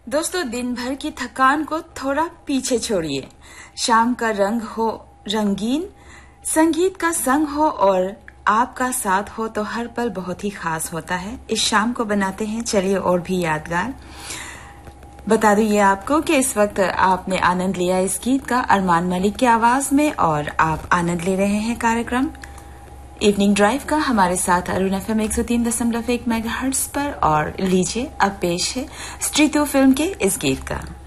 दोस्तों, दिन भर की थकान को थोड़ा पीछे छोड़िए। शाम का रंग हो रंगीन, संगीत का संग हो और आपका साथ हो तो हर पल बहुत ही खास होता है। इस शाम को बनाते हैं चलिए और भी यादगार। बता दूं ये आपको कि इस वक्त आपने आनंद लिया इस गीत का अरमान मलिक की आवाज में और आप आनंद ले रहे हैं कार्यक्रम इवनिंग ड्राइव का हमारे साथ अरुण FM 103.1 मेगाहर्ट्ज पर। और लीजिए अब पेश है स्ट्रीटो फिल्म के इस गीत का।